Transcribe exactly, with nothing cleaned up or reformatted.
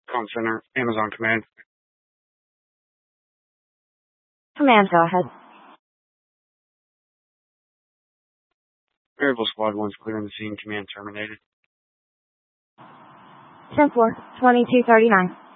Comm Center, Amazon Command. Command, go ahead. Variable Squad one's clearing the scene. Command terminated. ten four, twenty-two thirty-nine.